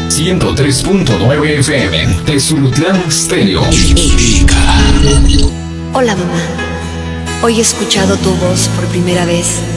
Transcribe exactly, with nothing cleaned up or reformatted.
ciento tres punto nueve F M de Sulutlán Stereo. Hola mamá, hoy he escuchado tu voz por primera vez